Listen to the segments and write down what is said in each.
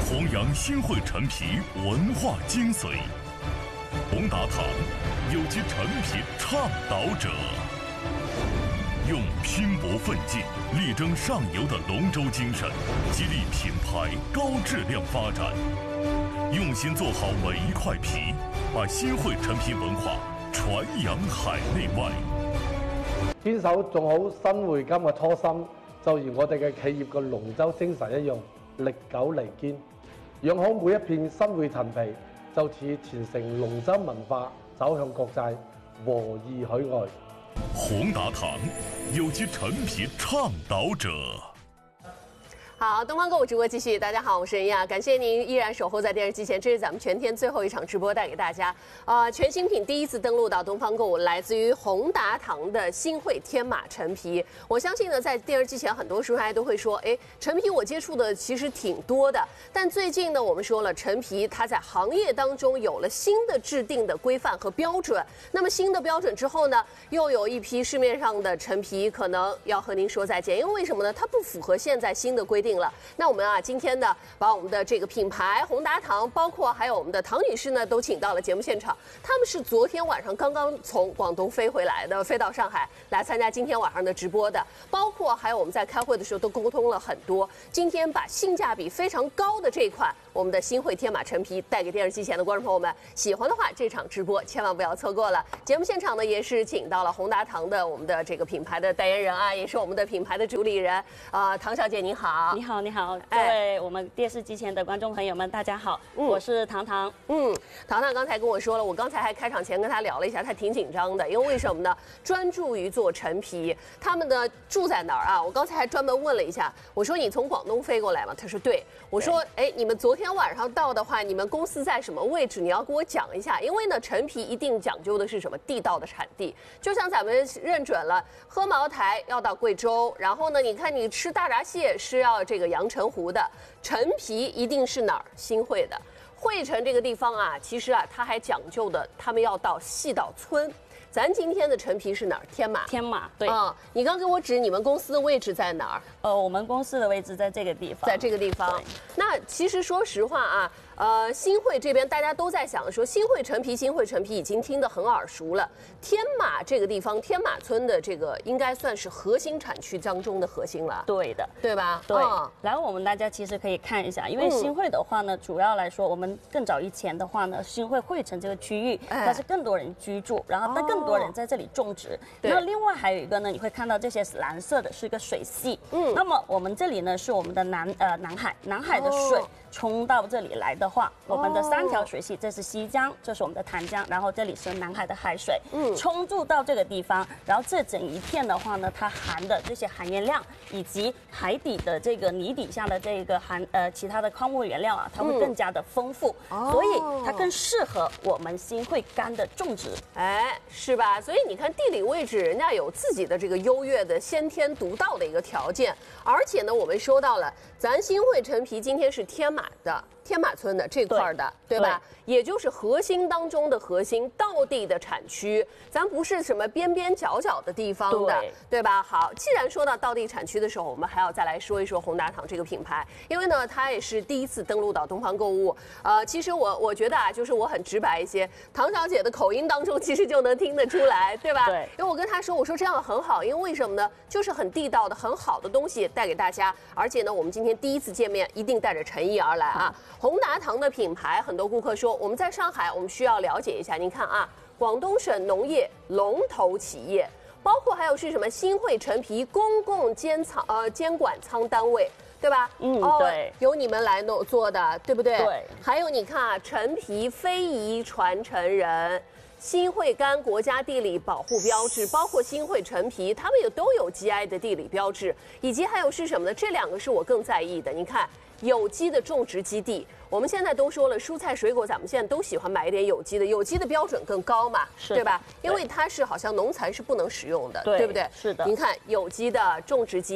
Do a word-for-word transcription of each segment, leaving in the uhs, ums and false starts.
弘扬新会陈皮文化精髓。宏达堂有机陈皮倡导者，用拼搏奋进、力争上游的龙舟精神，激励品牌高质量发展，用心做好每一块皮，把新会陳皮文化傳揚海內外。 堅守做好新會金嘅初心，就如我哋嘅企業嘅龍舟精神一樣，歷久彌堅。養好每一片新會陳皮，就似傳承龍舟文化，走向國際，和義海外。 宏達堂有機陳皮倡導者。 好，东方购物直播继续。大家好，我是任亚，感谢您依然守候在电视机前。这是咱们全天最后一场直播，带给大家。呃，全新品第一次登陆到东方购物，来自于宏达堂的新会天马陈皮。我相信呢，在电视机前很多书商都会说，哎，陈皮我接触的其实挺多的，但最近呢，我们说了，陈皮它在行业当中有了新的制定的规范和标准。那么新的标准之后呢，又有一批市面上的陈皮可能要和您说再见，因为为什么呢？它不符合现在新的规定。定了，那我们啊，今天呢，把我们的这个品牌宏达堂，包括还有我们的唐女士呢，都请到了节目现场。他们是昨天晚上刚刚从广东飞回来的，飞到上海来参加今天晚上的直播的。包括还有我们在开会的时候都沟通了很多。今天把性价比非常高的这一款我们的新会天马陈皮带给电视机前的观众朋友们，喜欢的话，这场直播千万不要错过了。节目现场呢，也是请到了宏达堂的我们的这个品牌的代言人啊，也是我们的品牌的主理人啊、呃，唐小姐您好。 你好，你好，各位我们电视机前的观众朋友们，大家好，嗯、我是糖糖。 嗯，糖糖刚才跟我说了，我刚才还开场前跟他聊了一下，他挺紧张的，因为为什么呢？专注于做陈皮，他们的住在哪儿啊？我刚才还专门问了一下，我说你从广东飞过来吗？他说对。我说，哎，你们昨天晚上到的话，你们公司在什么位置？你要给我讲一下，因为呢，陈皮一定讲究的是什么地道的产地，就像咱们认准了喝茅台要到贵州，然后呢，你看你吃大闸蟹是要这个阳澄湖的，陈皮一定是哪儿？新会的。会城这个地方啊，其实啊，它还讲究的，他们要到细岛村。咱今天的陈皮是哪儿？天马。 天马，对。 啊、嗯，你刚给我指你们公司的位置在哪儿？ 呃，我们公司的位置在这个地方。 在这个地方。那其实说实话啊。呃，新会这边大家都在想说，新会陈皮，新会陈皮已经听得很耳熟了。天马这个地方，天马村的这个应该算是核心产区当中的核心了。 对的， 对吧？ 对。嗯、然后我们大家其实可以看一下，因为新会的话呢，嗯、主要来说，我们更早以前的话呢，新会会城这个区域，它是更多人居住，然后但更多人在这里种植。那、哦、另外还有一个呢，你会看到这些蓝色的是一个水系。嗯。那么我们这里呢是我们的南呃南海，南海的水。哦冲到这里来的话，我们的三条水系，这是西江，这是我们的潭江，然后这里是南海的海水，嗯，冲入到这个地方，然后这整一片的话呢，它含的这些含盐量，以及海底的这个泥底下的这个含呃其他的矿物原料啊，它会更加的丰富，嗯、所以它更适合我们新会柑的种植， 哎，是吧？所以你看地理位置，人家有自己的这个优越的先天独到的一个条件，而且呢，我们说到了，咱新会陈皮今天是天马的天马村的这块的， 对, 对吧？对，也就是核心当中的核心，道地的产区，咱不是什么边边角角的地方的， 对, 对吧？好，既然说到道地产区的时候，我们还要再来说一说宏达堂这个品牌，因为呢，它也是第一次登陆到东方购物。呃，其实我我觉得啊，就是我很直白一些，唐小姐的口音当中其实就能听得出来，对吧？ 对。 因为我跟她说，我说这样很好，因为为什么呢？就是很地道的、很好的东西带给大家，而且呢，我们今天第一次见面，一定带着诚意而来啊。宏达堂的品牌，很多顾客说我们在上海，我们需要了解一下。您看啊，广东省农业龙头企业，包括还有是什么新会陈皮公共监仓呃监管仓单位，对吧？ 嗯，哦、对， 由你们来弄做的，对不对？ 对。 还有你看啊，陈皮非遗传承人。新会柑国家地理保护标志，包括新会陈皮，它们也都有 G I 的地理标志，以及还有是什么呢？这两个是我更在意的。你看，有机的种植基地，我们现在都说了，蔬菜水果咱们现在都喜欢买一点有机的，有机的标准更高嘛，对吧？因为它是好像农残是不能使用的， 对, 对不对？ 是的。 您看有机的种植基地，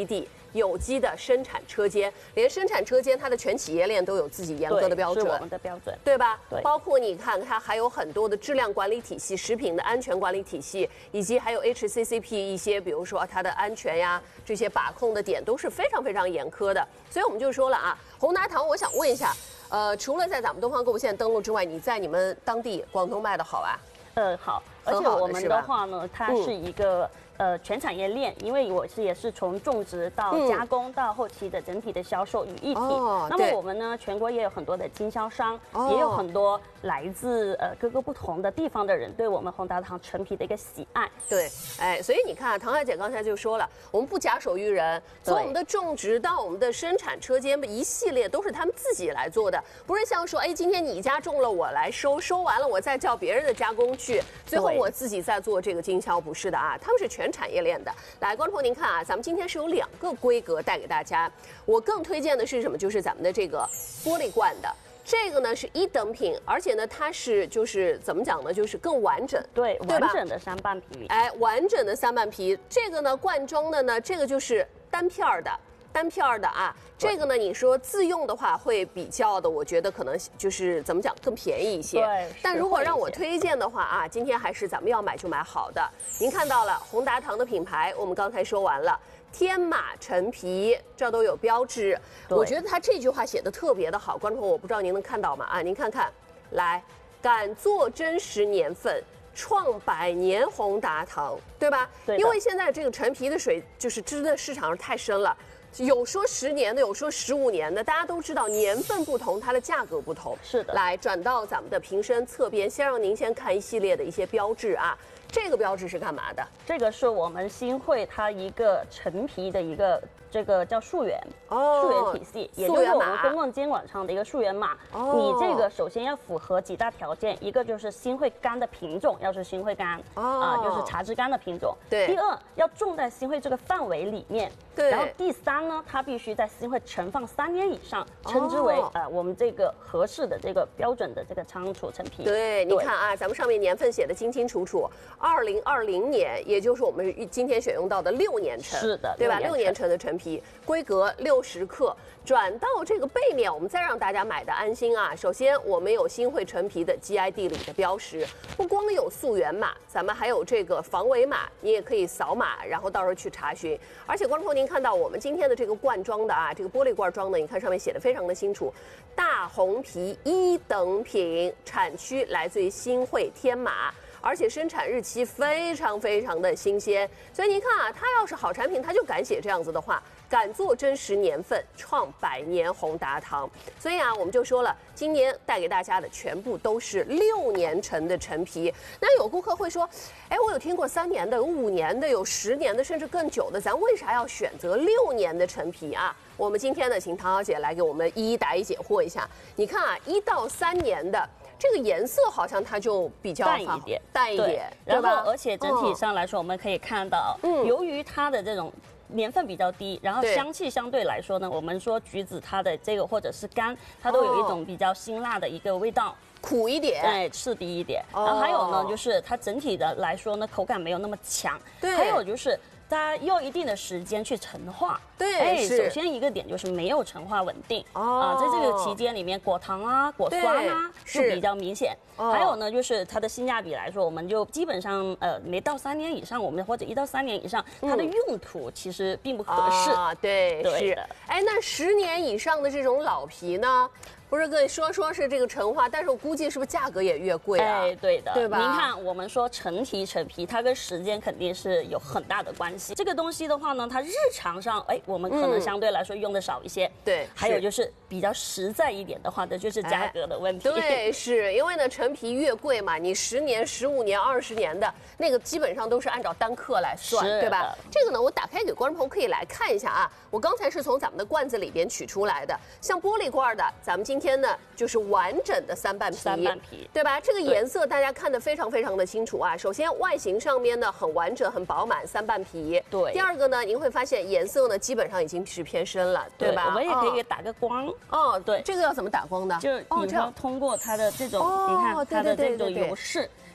有机的生产车间，连生产车间它的全企业链都有自己严格的标准， 是我们的标准， 对吧？ 对， 包括你看它还有很多的质量管理体系、食品的安全管理体系，以及还有 H C C P 一些，比如说它的安全呀这些把控的点都是非常非常严苛的。所以我们就说了啊，宏达堂，我想问一下，呃，除了在咱们东方购物现在登录之外，你在你们当地广东卖的好啊？ 呃，好，而且我们的话呢，它是一个。嗯呃，全产业链，因为我是也是从种植到加工到后期的整体的销售于一体。哦、那么我们呢，全国也有很多的经销商，哦、也有很多来自呃各个不同的地方的人对我们宏达堂陈皮的一个喜爱。 对，哎，所以你看，唐小姐刚才就说了，我们不假手于人，从我们的种植到我们的生产车间，一系列都是他们自己来做的，不是像说，哎，今天你家种了，我来收，收完了我再叫别人的加工去，最后我自己再做这个经销，不是的啊，他们是全产业链的。来，观众朋友您看啊，咱们今天是有两个规格带给大家，我更推荐的是什么？就是咱们的这个玻璃罐的。这个呢是一等品，而且呢它是就是怎么讲呢？就是更完整， 对，完整的三瓣皮。 哎，完整的三瓣皮。这个呢罐装的呢，这个就是单片儿的。单片儿的啊，这个呢，你说自用的话会比较的，我觉得可能就是怎么讲更便宜一些。 对。 但如果让我推荐的话啊，今天还是咱们要买就买好的。您看到了宏达堂的品牌，我们刚才说完了，天马陈皮这都有标志。我觉得他这句话写的特别的好，观众朋友我不知道您能看到吗？啊，您看看，来，敢做真实年份。创百年宏达堂，对吧？ 对。 因为现在这个陈皮的水就是真的市场上太深了。有说十年的，有说十五年的，大家都知道年份不同，它的价格不同。 是的。 来转到咱们的瓶身侧边，先让您先看一系列的一些标志啊。这个标志是干嘛的？ 这个是我们新会它一个陈皮的一个这个叫溯源哦， 溯源体系，也就是我们公共监管上的一个溯源码。 哦， 你这个首先要符合几大条件，一个就是新会柑的品种要是新会柑， 哦， 啊，就是茶枝柑的品种。 对。 第二，要种在新会这个范围里面。 对。 然后第三呢，它必须在新会存放三年以上，称之为、哦、呃我们这个合适的这个标准的这个仓储陈皮。 对，你看啊，咱们上面年份写的清清楚楚，二零二零年，也就是我们今天选用到的六年陈， 是的， 对吧？六年陈的陈皮，规格六十克。转到这个背面，我们再让大家买的安心啊。首先，我们有新会陈皮的 G I 地理的标识，不光有溯源码，咱们还有这个防伪码，你也可以扫码，然后到时候去查询。而且，观众朋友，您看到我们今天的这个罐装的啊，这个玻璃罐装的，你看上面写的非常的清楚，大红皮一等品，产区来自于新会天马。而且生产日期非常非常的新鲜，所以您看啊，它要是好产品，它就敢写这样子的话，敢做真实年份，创百年宏达堂。所以啊，我们就说了，今年带给大家的全部都是六年陈的陈皮。那有顾客会说，哎，我有听过三年的，有五年的，有十年的，甚至更久的，咱为啥要选择六年的陈皮啊？我们今天呢，请唐小姐来给我们一一答疑解惑一下。你看啊，一到三年的。这个颜色好像它就比较淡一点， 淡一点， 然后而且整体上来说，我们可以看到，嗯，由于它的这种年份比较低，然后香气相对来说呢，我们说橘子它的这个或者是柑，它都有一种比较辛辣的一个味道。 苦一点， 对，刺鼻一点。然后还有呢，就是它整体的来说呢，口感没有那么强。对，还有就是它要一定的时间去陈化。 对， 哎，首先一个点就是没有陈化稳定。哦，啊，在这个期间里面，果糖啊、果酸啊就比较明显。还有呢，就是它的性价比来说，我们就基本上呃，没到三年以上，我们或者一到三年以上，它的用途其实并不合适。 啊，对，是。哎，那十年以上的这种老皮呢？不是跟你说说是这个陈化，但是我估计是不是价格也越贵啊？ 哎，对的， 对吧？ 您看，我们说陈皮陈皮，它跟时间肯定是有很大的关系。这个东西的话呢，它日常上，哎，我们可能相对来说用的少一些。嗯、 对， 还有就是比较实在一点的话呢，就是价格的问题。 哎、对，是因为呢，陈皮越贵嘛，你十年、十五年、二十年的那个基本上都是按照单克来算，对吧？这个呢，我打开给观众朋友可以来看一下啊。我刚才是从咱们的罐子里边取出来的，像玻璃罐的，咱们今天呢就是完整的三瓣皮， 三瓣皮， 对吧？这个颜色大家看得非常非常的清楚啊。首先外形上面呢很完整、很饱满，三瓣皮。 对。 第二个呢，您会发现颜色呢基本上已经是偏深了，对吧？ 我们也可以打个光。 哦，对，这个要怎么打光呢？ 就是你要通过它的这种，你看它的这种油饰。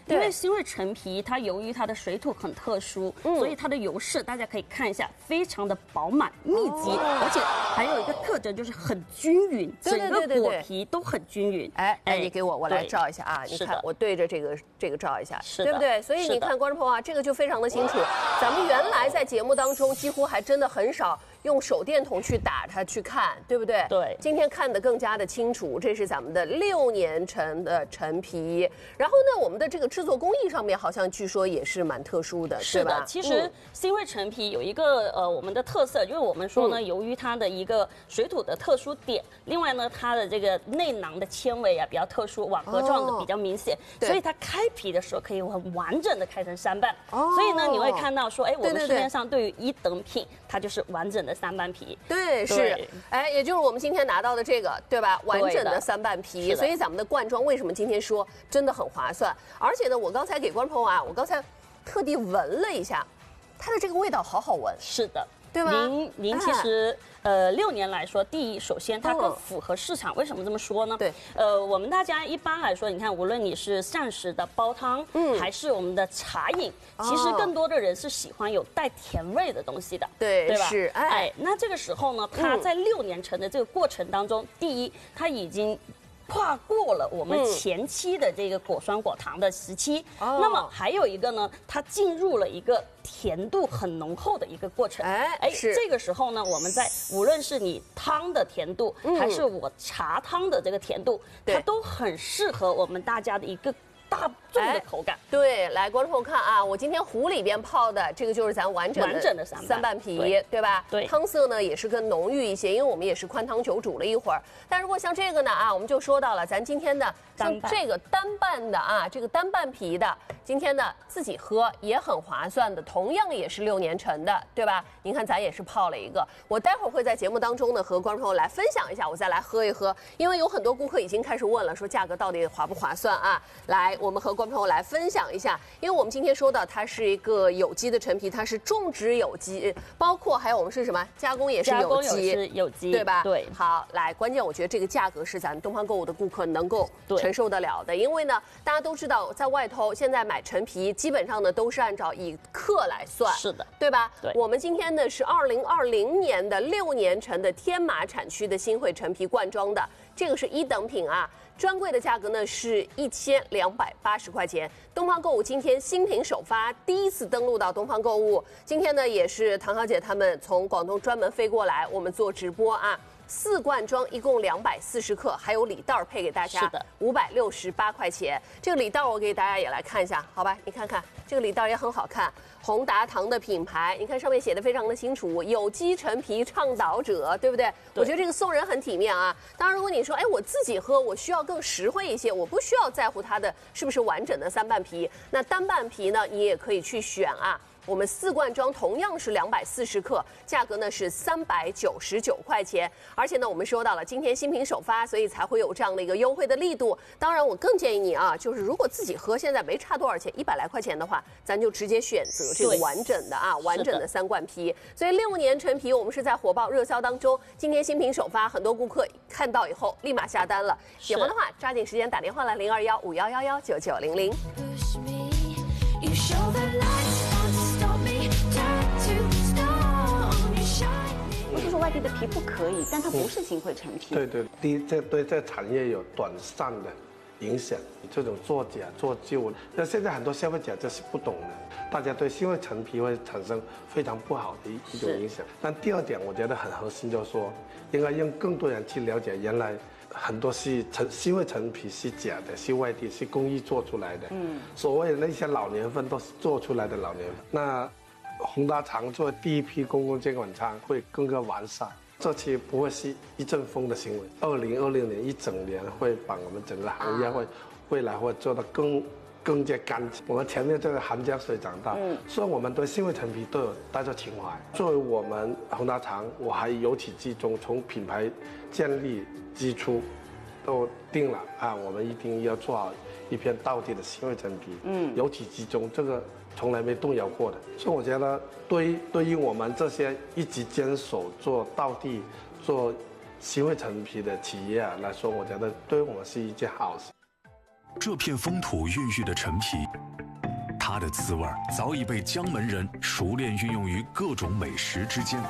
因为新锐陈皮它由于它的水土很特殊，嗯、所以它的油饰大家可以看一下，非常的饱满密集，哦、而且还有一个特征就是很均匀，整个果皮都很均匀。 哎哎，你给我，我来照一下啊，你看我对着这个这个照一下，对不对？所以你看观众朋友啊，这个就非常的清楚。咱们原来在节目当中几乎还真的很少用手电筒去打它去看，对不对？ 对。 今天看得更加的清楚，这是咱们的六年陈的陈皮。然后呢，我们的这个制作工艺上面好像据说也是蛮特殊的， 是的。其实新锐陈皮有一个呃我们的特色，就是我们说呢，由于它的一个水土的特殊点，另外呢它的这个内囊的纤维啊比较特殊，网格状的比较明显，所以它开皮的时候可以很完整的开成三瓣。所以呢你会看到说，哎，我们市面上对于一等品，它就是完整的三瓣皮。 对，是，哎，也就是我们今天拿到的这个，对吧？完整的三瓣皮，所以咱们的罐装为什么今天说真的很划算？而且呢，我刚才给观众朋友啊，我刚才特地闻了一下，它的这个味道好好闻。 是的。 对吧？ 您您其实、哎、呃六年来说，第一，首先它更符合市场。为什么这么说呢？ 对， 呃，我们大家一般来说，你看，无论你是膳食的煲汤，嗯，还是我们的茶饮，哦、其实更多的人是喜欢有带甜味的东西的， 对， 对吧？ 是，哎， 哎，那这个时候呢，它在六年陈的这个过程当中，嗯、第一，它已经跨过了我们前期的这个果酸果糖的时期，嗯、那么还有一个呢，它进入了一个甜度很浓厚的一个过程。 哎， 哎，这个时候呢，我们在无论是你汤的甜度，嗯、还是我茶汤的这个甜度，它都很适合我们大家的一个大众的口感。 对，来观众朋友看啊，我今天壶里边泡的这个就是咱完整的完整的三三瓣皮，对, 对吧？ 对， 汤色呢也是更浓郁一些，因为我们也是宽汤久煮了一会儿。但如果像这个呢啊，我们就说到了，咱今天的像这个单瓣的啊，这个单瓣皮的，今天呢自己喝也很划算的，同样也是六年陈的，对吧？您看咱也是泡了一个，我待会儿会在节目当中呢和观众朋友来分享一下，我再来喝一喝，因为有很多顾客已经开始问了，说价格到底划不划算啊？来，我们和观众朋友来分享一下，因为我们今天说的它是一个有机的陈皮，它是种植有机，包括还有我们是什么加工也是有机， 是有机， 对吧？ 对。 好，来，关键我觉得这个价格是咱东方购物的顾客能够承受得了的，因为呢，大家都知道，在外头现在买陈皮基本上呢都是按照以克来算， 是的， 对吧？ 对。 我们今天呢是二零二零年的六年陈的天马产区的新汇陈皮罐装的，这个是一等品啊。专柜的价格呢是一千两百八十块钱。东方购物今天新品首发，第一次登陆到东方购物。今天呢也是唐小姐他们从广东专门飞过来，我们做直播啊。四罐装一共两百四十克，还有礼袋配给大家， 是的， 五百六十八块钱。这个礼袋我给大家也来看一下，好吧？你看看这个礼袋也很好看，宏达堂的品牌，你看上面写的非常的清楚，有机陈皮倡导者，对不对？对，我觉得这个送人很体面啊。当然，如果你说，哎，我自己喝，我需要更实惠一些，我不需要在乎它的是不是完整的三瓣皮，那单瓣皮呢，你也可以去选啊。我们四罐装同样是两百四十克，价格呢是三百九十九块钱。而且呢，我们说到了今天新品首发，所以才会有这样的一个优惠的力度。当然，我更建议你啊，就是如果自己喝现在没差多少钱，一百来块钱的话，咱就直接选择这个完整的啊，完整的三罐皮。所以六年陈皮我们是在火爆热销当中，今天新品首发，很多顾客看到以后立马下单了。喜欢的话，抓紧时间打电话来零二幺五幺幺幺九九零零。 不是说外地的皮不可以，但它不是新汇陈皮。 对对，第一，这对这产业有短暂的影响，这种作假做旧。那现在很多消费者这是不懂的，大家对新汇陈皮会产生非常不好的一一种影响。但第二点，我觉得很核心，就是说应该让更多人去了解，原来很多是陈新汇陈皮是假的，是外地是工艺做出来的。嗯，所谓的那些老年份都是做出来的老年份。那宏达堂作为第一批公共监管仓会更加完善，这期不会是一阵风的行为。二零二六年一整年会把我们整个行业会未来会做得更更加干净。我们前面这个韩江水长大，嗯，所以我们对新汇陈皮都有带着情怀。作为我们宏达堂，我还由始至终从品牌建立之初都定了啊，我们一定要做好一片道地的新汇陈皮。嗯，由始至终这个从来没动摇过的，所以我觉得对于对于我们这些一直坚守做道地、做新汇陈皮的企业啊来说，我觉得对我们是一件好事。 这片风土孕育的陈皮，它的滋味早已被江门人熟练运用于各种美食之间。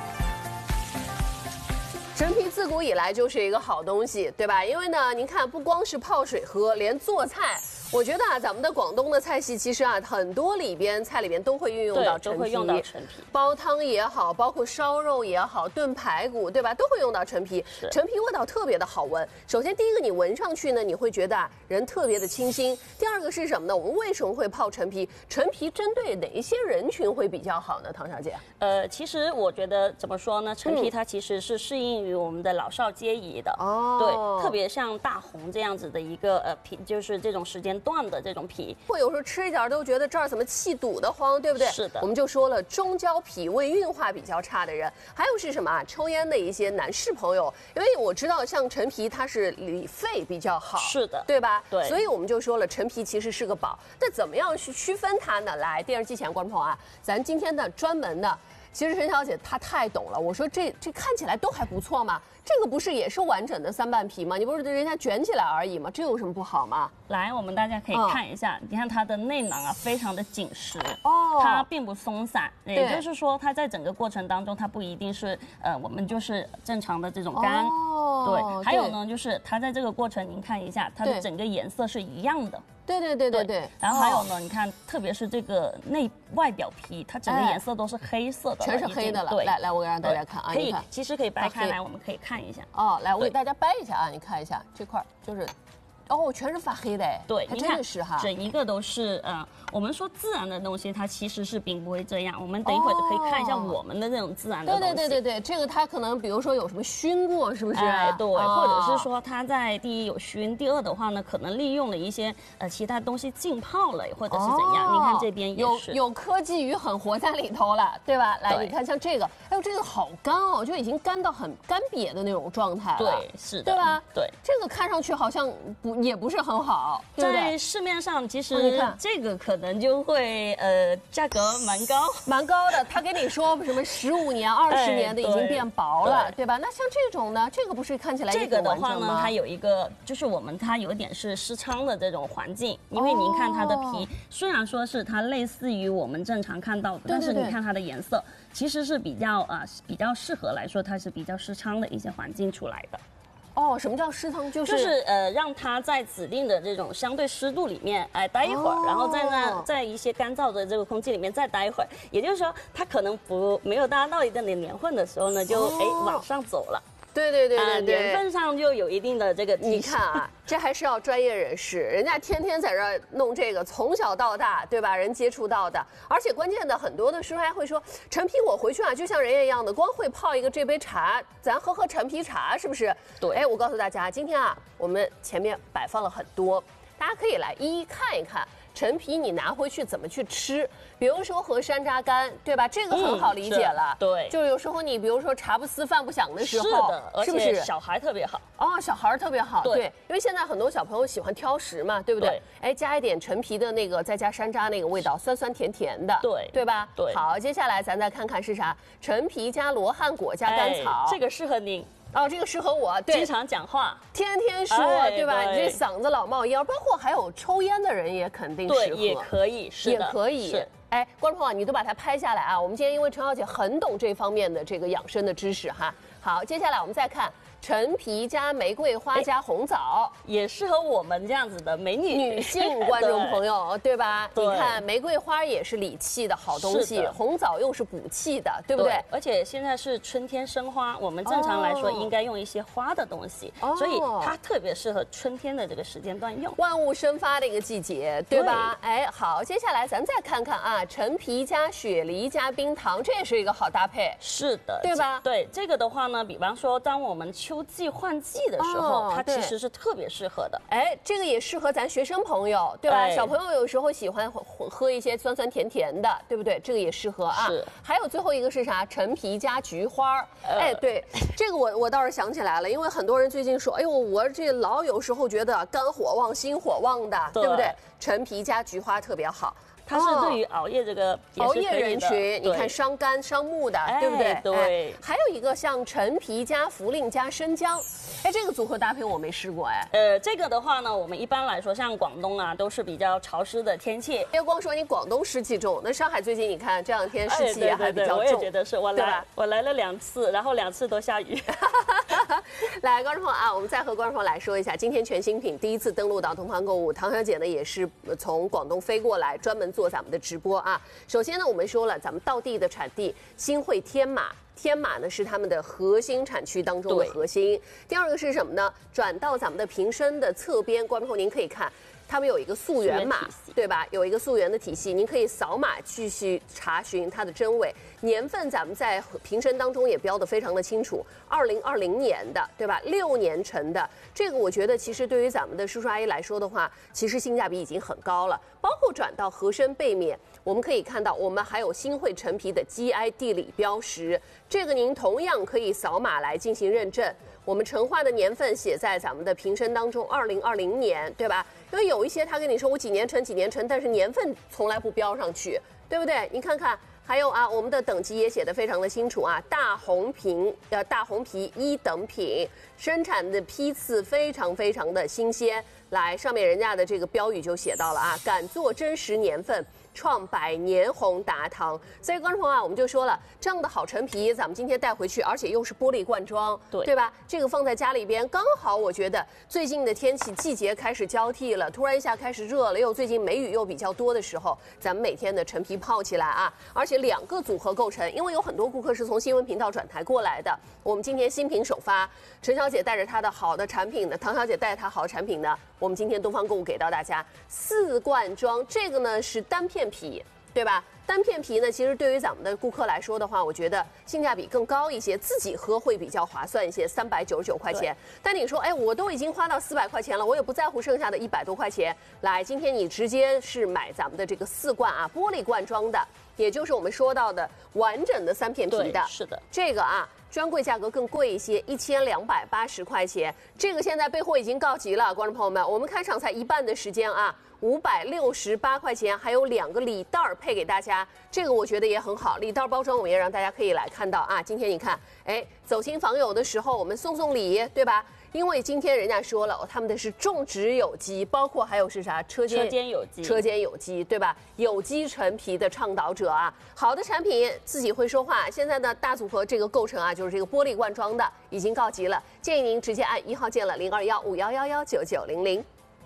陈皮自古以来就是一个好东西，对吧？因为呢，您看，不光是泡水喝，连做菜，我觉得啊，咱们的广东的菜系其实啊，很多里边菜里边都会运用到陈皮， 都会用到陈皮， 煲汤也好，包括烧肉也好，炖排骨，对吧？都会用到陈皮。陈皮味道特别的好闻。首先，第一个你闻上去呢，你会觉得啊，人特别的清新。第二个是什么呢？我们为什么会泡陈皮？陈皮针对哪一些人群会比较好呢？唐小姐？ 呃，其实我觉得怎么说呢？陈皮它其实是适应于我们的老少皆宜的。哦。对，特别像大红这样子的一个呃皮，就是这种时间段的这种皮， 会有时候吃一点都觉得这儿怎么气堵得慌，对不对？ 是的。 我们就说了，中焦脾胃运化比较差的人，还有是什么啊？抽烟的一些男士朋友，因为我知道像陈皮它是理肺比较好， 是的， 对吧？ 对。 所以我们就说了，陈皮其实是个宝。那怎么样去区分它呢？来，电视机前观众朋友啊，咱今天的专门的。其实陈小姐她太懂了，我说这这看起来都还不错嘛，这个不是也是完整的三瓣皮吗？你不是人家卷起来而已吗？这有什么不好吗？ 来，我们大家可以看一下，嗯、你看它的内囊啊，非常的紧实，哦，它并不松散，也就是说它在整个过程当中，它不一定是呃我们就是正常的这种干，哦、对，还有呢就是它在这个过程您看一下，它的整个颜色是一样的。 对对对对对， 然后还有呢，你看，特别是这个内外表皮，它整个颜色都是黑色的， 全是黑的了。 对， 来来，我给让大家看啊， 可以，其实可以掰开来，我们可以看一下。 哦，来，我给大家掰一下啊，你看一下这块就是。哦，全是发黑的哎， 对， 还真的是哈， 整一个都是呃，我们说自然的东西，它其实是并不会这样。我们等一会儿可以看一下我们的这种自然的东西。 对对对对对，这个它可能比如说有什么熏过，是不是？ 哎，对，或者是说它在第一有熏，第二的话呢，可能利用了一些呃其他东西浸泡了，或者是怎样？你看这边有有科技与狠活在里头了，对吧？来，你看像这个，哎呦，这个好干哦，就已经干到很干瘪的那种状态了。 对，是的， 对吧？ 对， 这个看上去好像不也不是很好。 在市面上，其实这个可能就会呃价格蛮高， 蛮高的。他给你说什么十五年、二十年的已经变薄了，对吧？那像这种呢，这个不是看起来这个的话呢，它有一个就是我们它有点是湿仓的这种环境，因为您看它的皮，虽然说是它类似于我们正常看到的，但是你看它的颜色其实是比较啊比较适合来说，它是比较湿仓的一些环境出来的。 哦，什么叫湿仓？就是就是呃，让它在指定的这种相对湿度里面，哎，待一会儿，哦、然后在那在一些干燥的这个空气里面再待一会儿。也就是说，它可能不没有达到一定的年份的时候呢，就哎、哦、往上走了。 对对对对对， 年份上就有一定的这个。 你看啊，这还是要专业人士，人家天天在这儿弄这个，从小到大，对吧？人接触到的，而且关键的很多的师傅还会说，陈皮我回去啊，就像人家一样的，光会泡一个这杯茶，咱喝喝陈皮茶，是不是？ 对。 哎，我告诉大家，今天啊，我们前面摆放了很多，大家可以来一一看一看。陈皮你拿回去怎么去吃？比如说和山楂干，对吧？这个很好理解了。 嗯、对， 就是有时候你比如说茶不思饭不想的时候， 是的， 是不是？ 小孩特别好哦，小孩特别好。 对， 对，因为现在很多小朋友喜欢挑食嘛，对不对？ 对哎，加一点陈皮的那个，再加山楂那个味道，酸酸甜甜的。 对， 对吧？ 对。 好，接下来咱再看看是啥？陈皮加罗汉果加甘草， 哎、这个适合您。 哦，这个适合我，对， 经常讲话， 天天说，哎、对吧？对，你这嗓子老冒烟，包括还有抽烟的人也肯定适合， 对，也可以，是也可以。 是， 哎，观众朋友，你都把它拍下来啊！我们今天因为陈小姐很懂这方面的这个养生的知识哈。好，接下来我们再看陈皮加玫瑰花加红枣， 也适合我们这样子的美女女性观众朋友，对吧？ 对， 你看玫瑰花也是理气的好东西，红枣又是补气的，对不对？ 对，而且现在是春天生花，我们正常来说应该用一些花的东西，哦、所以它特别适合春天的这个时间段用。 万物生发的一个季节，对吧？对，哎，好，接下来咱再看看啊，陈皮加雪梨加冰糖，这也是一个好搭配。 是的， 对吧？ 对，这个的话呢，比方说当我们秋季换季的时候，哦、它其实是特别适合的。 哎，这个也适合咱学生朋友，对吧？哎、小朋友有时候喜欢喝一些酸酸甜甜的，对不对？这个也适合啊。 是。 还有最后一个是啥？陈皮加菊花。呃、哎，对，这个我我倒是想起来了，因为很多人最近说，哎呦，我这老有时候觉得肝火旺、心火旺的，对, 对不对？陈皮加菊花特别好。 它是对于熬夜这个熬夜人群，你看伤肝伤目的，对不对？ 对。 还有一个像陈皮加茯苓加生姜，哎，这个组合搭配我没试过哎。 呃，这个的话呢，我们一般来说像广东啊，都是比较潮湿的天气。 别光说你广东湿气重，那上海最近你看这两天湿气也还比较重， 我也觉得是。我来我来了两次，然后两次都下雨。 来，观众朋友啊，我们再和观众朋友来说一下，今天全新品第一次登陆到东方购物，唐小姐呢也是从广东飞过来，专门做咱们的直播啊。首先呢，我们说了，咱们道地的产地新会天马。天马呢是他们的核心产区当中的核心。第二个是什么呢？转到咱们的瓶身的侧边，观众朋友您可以看。他们有一个溯源码，对吧？有一个溯源的体系，您可以扫码继续查询它的真伪。年份咱们在瓶身当中也标得非常的清楚，二零二零年的，对吧？六年陈的，这个我觉得其实对于咱们的叔叔阿姨来说的话，其实性价比已经很高了。包括转到盒身背面，我们可以看到，我们还有新会陈皮的 G I 地理标识，这个您同样可以扫码来进行认证。我们陈化的年份写在咱们的瓶身当中，二零二零年，对吧？因为有一些他跟你说我几年陈几年陈，但是年份从来不标上去，对不对？你看看，还有啊，我们的等级也写得非常的清楚啊，大红瓶呃大红皮一等品，生产的批次非常非常的新鲜，来上面人家的这个标语就写到了啊，敢做真实年份。创百年红达堂，所以观众朋友啊，我们就说了，这样的好陈皮，咱们今天带回去，而且又是玻璃罐装， 对对吧？这个放在家里边，刚好我觉得最近的天气季节开始交替了，突然一下开始热了，又最近梅雨又比较多的时候，咱们每天的陈皮泡起来啊，而且两个组合构成，因为有很多顾客是从新闻频道转台过来的，我们今天新品首发，陈小姐带着她的好的产品呢，唐小姐带着她好的产品呢，我们今天东方购物给到大家四罐装，这个呢是单片皮，对吧？单片皮呢，其实对于咱们的顾客来说的话，我觉得性价比更高一些，自己喝会比较划算一些，三百九十九块钱。但你说，哎，我都已经花到四百块钱了，我也不在乎剩下的一百多块钱。来，今天你直接是买咱们的这个四罐啊，玻璃罐装的，也就是我们说到的完整的三片皮的。 是的， 这个啊。专柜价格更贵一些，一千两百八十块钱。这个现在备货已经告急了，观众朋友们，我们开场才一半的时间啊，五百六十八块钱，还有两个礼袋儿配给大家，这个我觉得也很好。礼袋包装我们也让大家可以来看到啊。今天你看，哎，走亲访友的时候我们送送礼，对吧？因为今天人家说了，他们的是种植有机，包括还有是啥车间车间有机， 车间有机，对吧？有机陈皮的倡导者啊，好的产品自己会说话。现在呢，大组合这个构成啊，就是这个玻璃罐装的，已经告急了，建议您直接按一号键了零二幺五幺幺幺九九零零。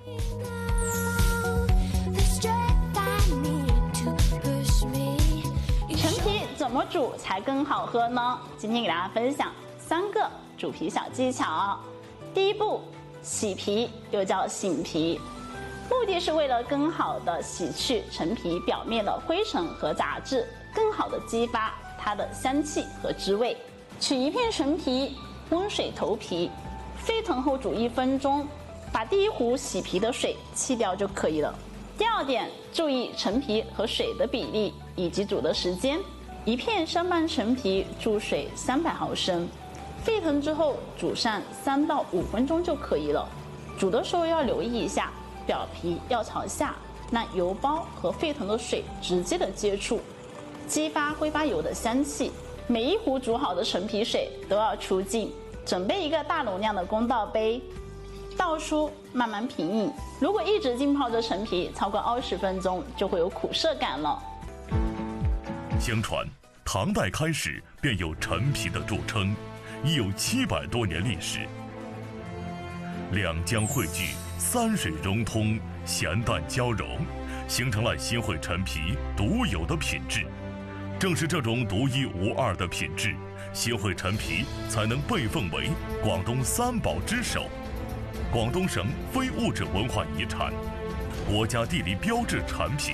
陈皮怎么煮才更好喝呢？今天给大家分享三个煮皮小技巧。第一步，洗皮，又叫醒皮，目的是为了更好的洗去陈皮表面的灰尘和杂质，更好的激发它的香气和滋味。取一片陈皮，温水投皮，沸腾后煮一分钟，把第一壶洗皮的水弃掉就可以了。第二点，注意陈皮和水的比例以及煮的时间。一片上半陈皮注水三百毫升。沸腾之后煮上三到五分钟就可以了。煮的时候要留意一下，表皮要朝下，让油包和沸腾的水直接的接触，激发挥发油的香气。每一壶煮好的陈皮水都要出净，准备一个大容量的公道杯，倒出慢慢品饮。如果一直浸泡着陈皮超过二十分钟，就会有苦涩感了。 相传，唐代开始便有陈皮的著称。已有七百多年历史，两江汇聚，三水融通，咸淡交融，形成了新会陈皮独有的品质。正是这种独一无二的品质，新会陈皮才能被奉为广东三宝之首，广东省非物质文化遗产，国家地理标志产品。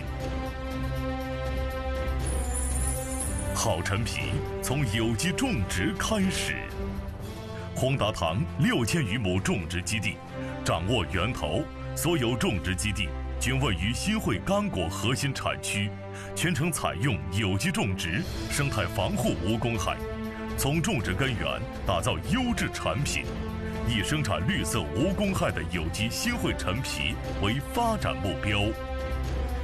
好陈皮从有机种植开始。宏达堂六千余亩种植基地，掌握源头，所有种植基地均位于新会干果核心产区，全程采用有机种植，生态防护无公害，从种植根源打造优质产品，以生产绿色无公害的有机新会陈皮为发展目标。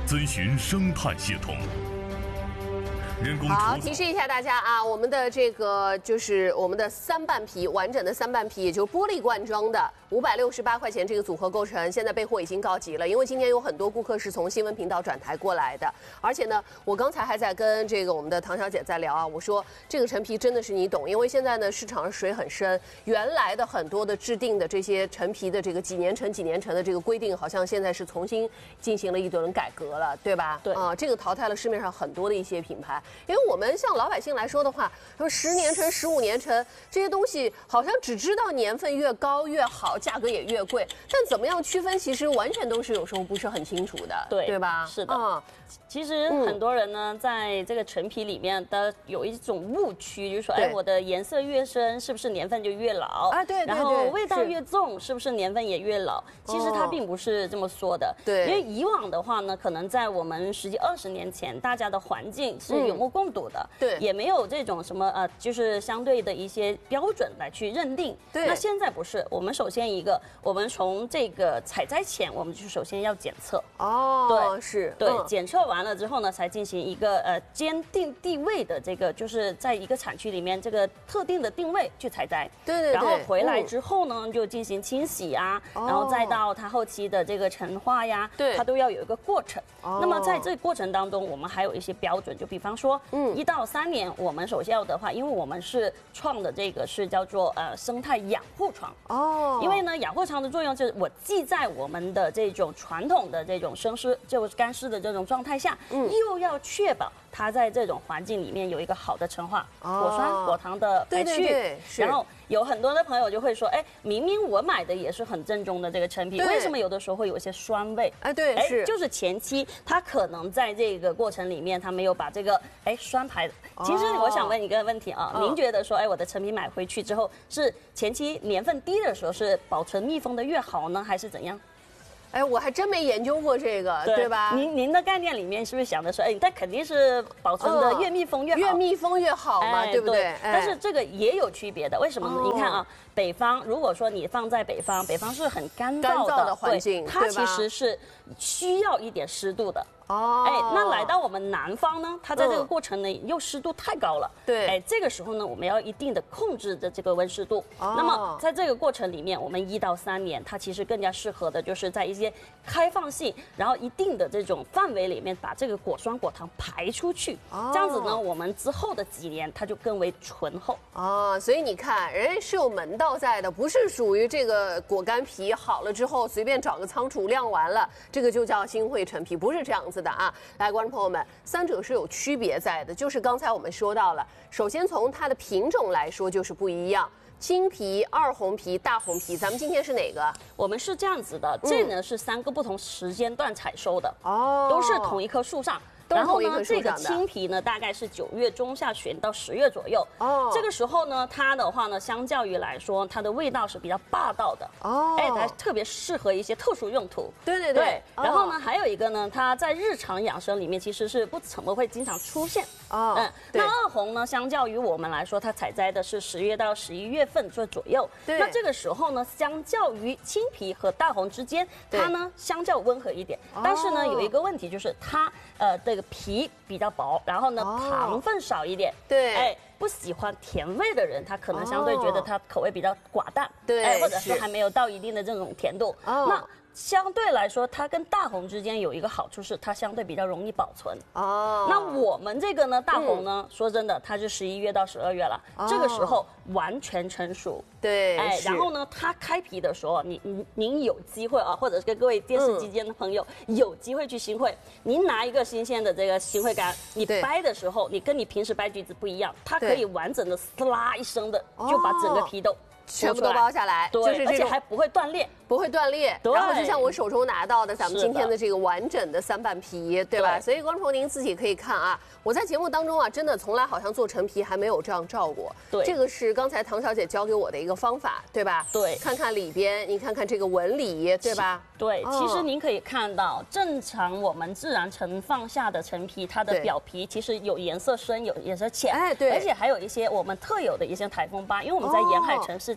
遵循生态系统。人工好， 除提示一下大家啊，我们的这个就是我们的三半皮，完整的三半皮，也就是玻璃罐装的，五百六十八块钱这个组合构成，现在备货已经告急了，因为今天有很多顾客是从新闻频道转台过来的，而且呢，我刚才还在跟这个我们的唐小姐在聊啊，我说这个陈皮真的是你懂，因为现在呢市场上水很深，原来的很多的制定的这些陈皮的这个几年陈几年陈的这个规定，好像现在是重新进行了一轮改革了，对吧？ 对啊，这个淘汰了市面上很多的一些品牌。因为我们像老百姓来说的话，说十年陈、十五年陈这些东西，好像只知道年份越高越好，价格也越贵。但怎么样区分，其实完全都是有时候不是很清楚的， 对对吧？ 是的。 嗯， 其实很多人呢，在这个陈皮里面的有一种误区，就是说， 对哎，我的颜色越深，是不是年份就越老？ 啊对对然后对味道是越重，是不是年份也越老？其实它哦并不是这么说的。 对因为以往的话呢，可能在我们十几二十年前，大家的环境是有目共睹的， 嗯对也没有这种什么呃，就是相对的一些标准来去认定。 对那现在不是，我们首先一个，我们从这个采摘前，我们就首先要检测。 哦， 对是， 对， 嗯检测完了之后呢，才进行一个呃坚定地位的这个，就是在一个产区里面这个特定的定位去采摘。 对对对然后回来嗯之后呢，就进行清洗啊， 哦然后再到它后期的这个陈化呀， 对它都要有一个过程。 哦那么在这个过程当中，我们还有一些标准，就比方说， 嗯一到三年，我们首先要的话，因为我们是创的这个是叫做呃生态养护床。 哦， 因为呢，养护床的作用就是我既在我们的这种传统的这种生湿就是干湿的这种状态下， 嗯又要确保它在这种环境里面有一个好的陈化， 哦果酸、果糖的排对序。 对对是然后有很多的朋友就会说，哎，明明我买的也是很正宗的这个陈皮， 对为什么有的时候会有一些酸味？ 哎对哎， 是就是前期它可能在这个过程里面，它没有把这个哎酸排。其实我想问一个问题啊， 嗯您觉得说，哎，我的陈皮买回去之后，是前期年份低的时候是保存密封的越好呢，还是怎样？ 哎，我还真没研究过这个，对吧？ 您您的概念里面是不是想的说，哎，它肯定是保存的越密封越好， 越密封越好嘛， 哎对不对？哎但是这个也有区别的，为什么呢？ 哦你看啊，北方如果说你放在北方，北方是很干燥的干燥的环境对它对吧其实是需要一点湿度的。 哦， 哎，那来到我们南方呢，它在这个嗯过程呢又湿度太高了， 对哎，这个时候呢，我们要一定的控制的这个温湿度。 哦那么在这个过程里面，我们一到三年，它其实更加适合的就是在一些开放性，然后一定的这种范围里面，把这个果酸果糖排出去， 哦这样子呢，我们之后的几年它就更为醇厚。 哦，所以你看，人家是有门道在的，不是属于这个果干皮好了之后随便找个仓储晾完了，这个就叫新会陈皮，不是这样子的啊。来，观众朋友们，三者是有区别在的，就是刚才我们说到了，首先从它的品种来说就是不一样。青皮、二红皮、大红皮，咱们今天是哪个？ 我们是这样子的，这呢是三个不同时间段采收的， 哦都是同一棵树上。 都是然后同一棵呢，这个树上的青皮呢，大概是九月中下旬到十月左右。 哦这个时候呢，它的话呢，相较于来说，它的味道是比较霸道的。 哦哎，它特别适合一些特殊用途。 对对对哦然后呢，还有一个呢，它在日常养生里面其实是不怎么会经常出现。 哦嗯， 对那二红呢，相较于我们来说，它采摘的是十月到十一月份这左右。 对那这个时候呢，相较于青皮和大红之间， 对它呢相较温和一点。但是呢，有一个问题就是它呃这个皮比较薄，然后呢哦糖分少一点。 对哎。不喜欢甜味的人，他可能相对觉得它口味比较寡淡， 对哎，或者说是还没有到一定的这种甜度。 哦那相对来说，它跟大红之间有一个好处是，它相对比较容易保存。 哦， 那我们这个呢，大红呢，说真的，它是十一月到十二月了，这个时候完全成熟。 对， 哎， 是然后呢，它开皮的时候，你您您有机会啊，或者是跟各位电视机前的朋友、有机会去新会，您拿一个新鲜的这个新会干，你对掰的时候，你跟你平时掰橘子不一样，它可对以完整的撕拉一声的就把整个皮都全部都剥下来， 对， 就是这种而且还不会断裂。 不会断裂， 对然后就像我手中拿到的咱们是的今天的这个完整的三瓣皮，对吧？ 对所以观众朋友您自己可以看啊，我在节目当中啊，真的从来好像做陈皮还没有这样照过。 对这个是刚才唐小姐教给我的一个方法，对吧？ 对看看里边，你看看这个纹理，对吧？ 对， 哦其实您可以看到，正常我们自然盛放下的陈皮，它的对表皮其实有颜色深，有颜色浅， 哎对而且还有一些我们特有的一些台风疤，因为我们在沿海城市， 哦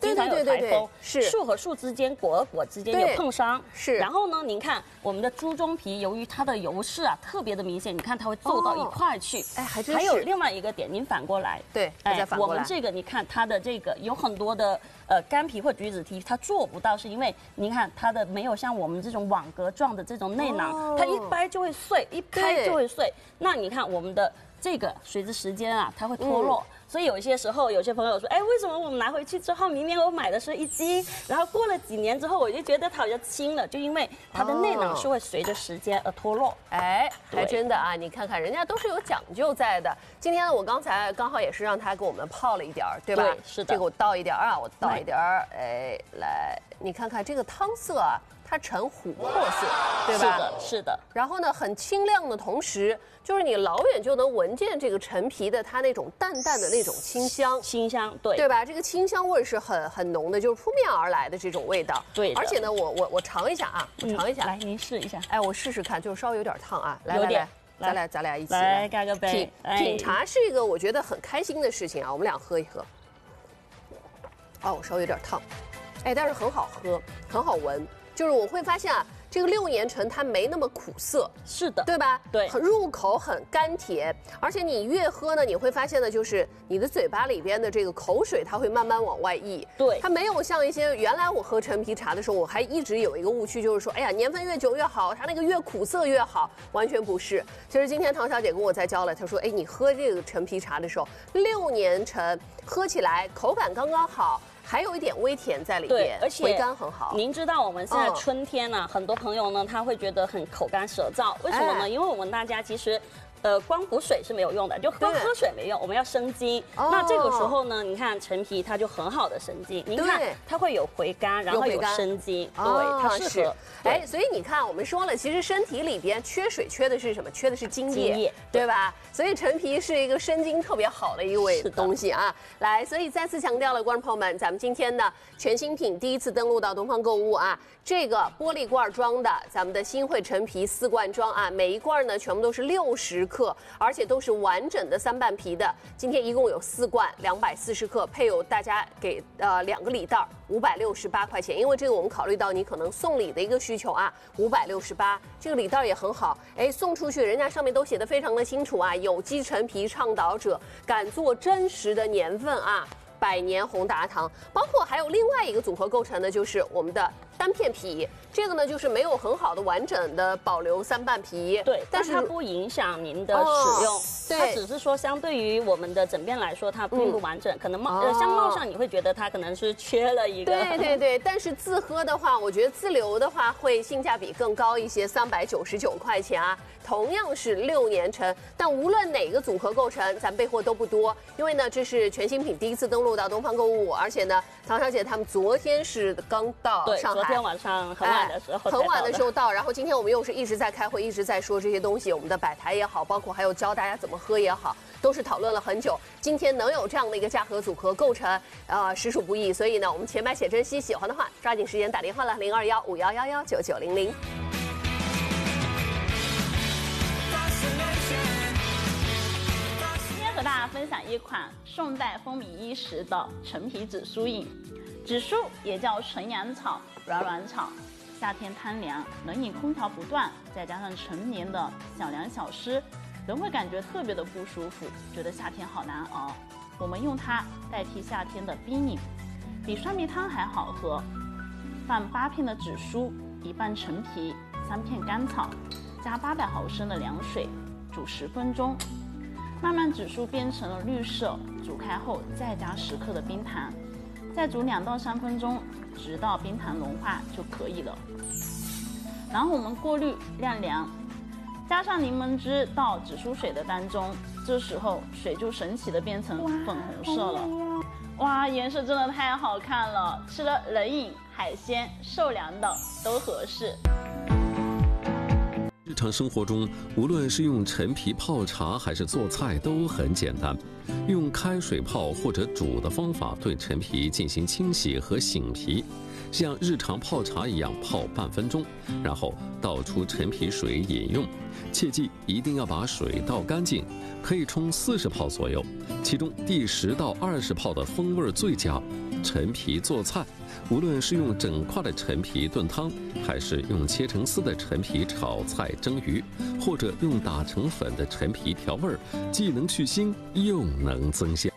经常有台风， 是树和树之间、果和果之间有碰伤。 是。 然后呢，您看我们的猪中皮，由于它的油饰啊特别的明显，你看它会皱到一块去。 哎，还真是。 还有另外一个点，您反过来， 对，哎， 我们这个你看它的这个有很多的呃干皮或橘子皮，它做不到，是因为您看它的没有像我们这种网格状的这种内囊，它一掰就会碎，一开就会碎。那你看我们的这个随着时间啊，它会脱落。嗯，所以有一些时候，有些朋友说，哎，为什么我们拿回去之后，明明我买的是一斤，然后过了几年之后，我就觉得它好像轻了，就因为它的内囊是会随着时间而脱落。 哎，还真的啊，你看看人家都是有讲究在的。今天呢，我刚才刚好也是让他给我们泡了一点儿，对吧？ 对，是的。 这个我倒一点儿啊，我倒一点儿，哎，来，你看看这个汤色啊。它呈琥珀色，对吧？ 是的，是的。 然后呢，很清亮的同时，就是你老远就能闻见这个陈皮的它那种淡淡的那种清香， 清香，对， 对吧？这个清香味是很很浓的，就是扑面而来的这种味道。 对。 而且呢，我我我尝一下啊，我尝一下， 嗯、来，您试一下。 哎，我试试看，就是稍微有点烫啊。来来来来，咱俩咱俩一起来干个杯。 品品茶是一个我觉得很开心的事情啊，我们俩喝一喝。哦，稍微有点烫，哎，但是很好喝，很好闻。就是我会发现啊，这个六年陈它没那么苦涩， 是的， 对吧？ 对， 很入口，很甘甜，而且你越喝呢，你会发现呢，就是你的嘴巴里边的这个口水，它会慢慢往外溢。 对， 它没有像一些原来我喝陈皮茶的时候，我还一直有一个误区，就是说，哎呀，年份越久越好，它那个越苦涩越好，完全不是。其实今天唐小姐跟我在教了，她说，哎，你喝这个陈皮茶的时候，六年陈喝起来口感刚刚好。还有一点微甜在里边， 而且回甘很好。 您知道我们现在春天呢、啊，嗯、很多朋友呢他会觉得很口干舌燥，为什么呢？哎、因为我们大家其实。呃，光补水是没有用的，就喝喝水没用，我们要生津。哦、那这个时候呢，你看陈皮它就很好的生津，您看它会有回甘，然后有生津， 哦、 对，它适合。 哎，所以你看，我们说了，其实身体里边缺水缺的是什么？缺的是津液， 津液对吧？所以陈皮是一个生津特别好的一味东西啊。来，所以再次强调了，观众朋友们，咱们今天的全新品第一次登陆到东方购物啊，这个玻璃罐装的咱们的新汇陈皮四罐装啊，每一罐呢全部都是六十克，而且都是完整的三瓣皮的。今天一共有四罐，两百四十克，配有大家给呃两个礼袋，五百六十八块钱。因为这个我们考虑到你可能送礼的一个需求啊，五百六十八，这个礼袋也很好，哎，送出去人家上面都写的非常的清楚啊，有机陈皮倡导者，敢做真实的年份啊。百年红达堂，包括还有另外一个组合构成的，就是我们的单片皮。这个呢，就是没有很好的完整的保留三瓣皮， 对，但是它不影响您的使用，哦、 对， 它只是说相对于我们的枕边来说，它并不完整，嗯、可能貌、呃、相貌上你会觉得它可能是缺了一个， 对对对。但是自喝的话，我觉得自留的话会性价比更高一些，三百九十九块钱啊。同样是六年陈，但无论哪个组合构成，咱备货都不多，因为呢这是全新品第一次登陆到东方购物，而且呢唐小姐他们昨天是刚到上海， 对，昨天晚上很晚的时候、 哎，很晚的时候到，然后今天我们又是一直在开会，一直在说这些东西，我们的摆台也好，包括还有教大家怎么喝也好，都是讨论了很久。今天能有这样的一个价格组合构成，呃，实属不易，所以呢我们且买且珍惜，喜欢的话抓紧时间打电话了，零二幺五幺幺幺九九零零。 和大家分享一款宋代风靡一时的陈皮紫苏饮。紫苏也叫纯阳草、软软草，夏天贪凉，冷饮空调不断，再加上陈年的小凉小湿，人会感觉特别的不舒服，觉得夏天好难熬。我们用它代替夏天的冰饮，比酸梅汤还好喝。放八片的紫苏，一半陈皮，三片甘草，加八百毫升的凉水，煮十分钟。慢慢紫苏变成了绿色，煮开后再加十克的冰糖，再煮两到三分钟，直到冰糖融化就可以了。然后我们过滤晾凉，加上柠檬汁到紫苏水的当中，这时候水就神奇的变成粉红色了。哇，颜色真的太好看了，吃了冷饮、海鲜、受凉的都合适。 日常生活中，无论是用陈皮泡茶还是做菜都很简单，用开水泡或者煮的方法对陈皮进行清洗和醒皮，像日常泡茶一样泡半分钟，然后倒出陈皮水饮用。切记一定要把水倒干净，可以冲四十泡左右，其中第十到二十泡的风味最佳。 陈皮做菜，无论是用整块的陈皮炖汤，还是用切成丝的陈皮炒菜蒸鱼，或者用打成粉的陈皮调味儿，既能去腥又能增香。